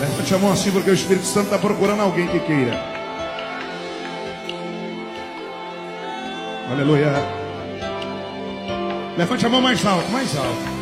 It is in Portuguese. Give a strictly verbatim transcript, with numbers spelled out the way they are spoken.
Levante a mão assim, porque o Espírito Santo está procurando alguém que queira. Aleluia. Levante a mão mais alto, mais alto.